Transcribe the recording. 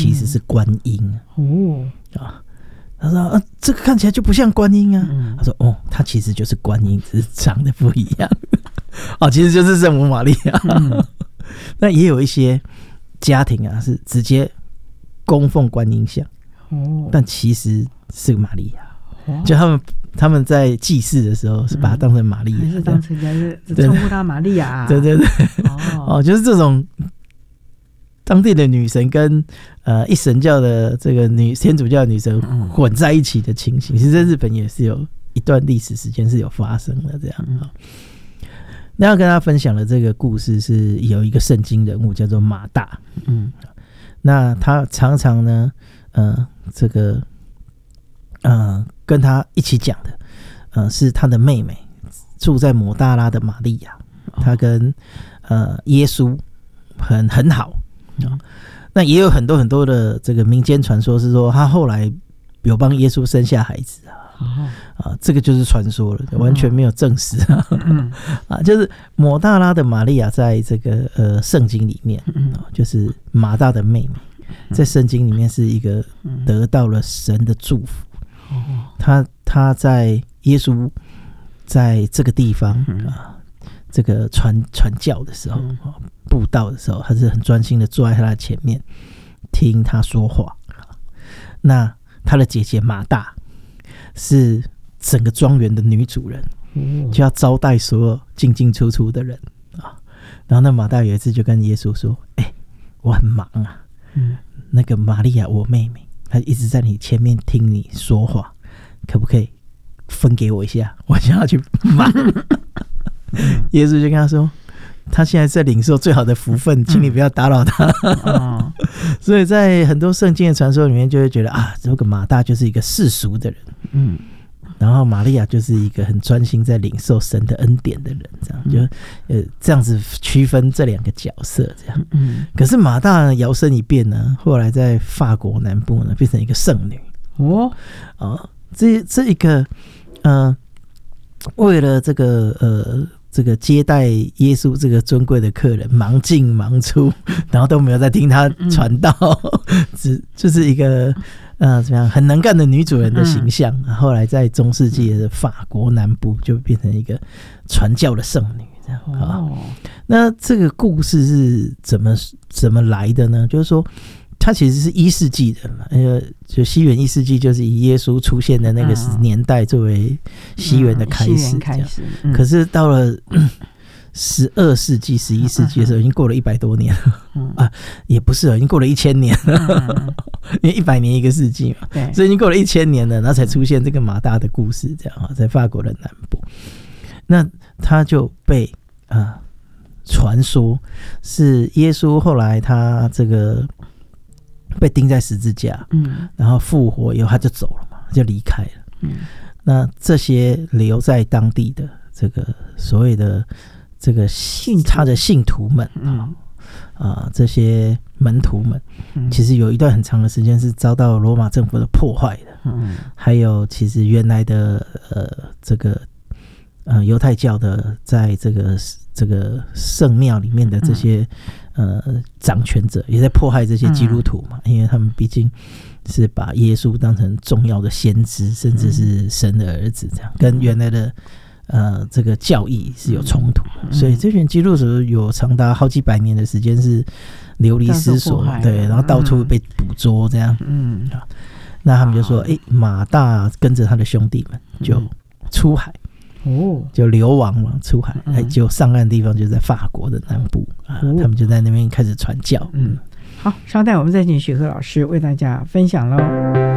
其实是观音他说这个看起来就不像观音啊。他说他其实就是观音，只是长得不一样其实就是圣母玛利亚。那也有一些家庭是直接供奉观音像但其实是玛利亚就他们在祭祀的时候是把它当成玛利亚， 是当成称呼她玛利亚对就是这种当地的女神跟一神教的这个天主教的女神混在一起的情形，其实在日本也是有一段历史时间是有发生的这样。那要跟大家分享的这个故事是有一个圣经人物叫做马大，那他常常呢这个跟他一起讲的是他的妹妹住在抹大拉的玛利亚，他跟耶稣很好那也有很多很多的这个民间传说是说他后来有帮耶稣生下孩子这个就是传说了，完全没有证实就是抹大拉的玛利亚在这个圣经里面就是马大的妹妹，在圣经里面是一个得到了神的祝福。他在耶稣在这个地方这个传教的时候布道的时候，他是很专心的坐在他的前面听他说话。那他的姐姐马大是整个庄园的女主人，就要招待所有进进出出的人然后那马大有一次就跟耶稣说我很忙那个玛利亚我妹妹她一直在你前面听你说话，可不可以分给我一下，我想要去忙耶稣就跟他说他现在在领受最好的福分，请你不要打扰他所以在很多圣经的传说里面就会觉得这个马大就是一个世俗的人然后玛利亚就是一个很专心在领受神的恩典的人，这样就这样子区分这两个角色这样可是马大呢摇身一变呢，后来在法国南部呢变成一个圣女这一个为了这个接待耶稣这个尊贵的客人忙进忙出，然后都没有在听他传道就是一个怎么样很能干的女主人的形象后来在中世纪的法国南部就变成一个传教的圣女这样那这个故事是怎么来的呢？就是说它其实是1世纪的嘛，就西元1世纪就是以耶稣出现的那个年代作为西元的开始可是到了12世纪11世纪的时候已经过了100多年了也不是已经过了1000年了因为100年一个世纪嘛，所以已经过了1000年了，然后才出现这个马大的故事这样在法国的南部。那他就被传说是耶稣后来他这个被钉在十字架然后复活以后他就走了嘛，就离开了那这些留在当地的这个所谓的这个他的信徒们这些门徒们其实有一段很长的时间是遭到罗马政府的破坏的还有其实原来的这个犹太教的在这个圣庙里面的这些掌权者也在迫害这些基督徒嘛，因为他们毕竟是把耶稣当成重要的先知甚至是神的儿子这样跟原来的这个教义是有冲突所以这群基督徒有长达好几百年的时间是流离失所对，然后到处被捕捉这样那他们就说马大跟着他的兄弟们就出海就流亡嘛，出海就上岸的地方就在法国的南部他们就在那边开始传教好，稍待我们再请许和老师为大家分享咯。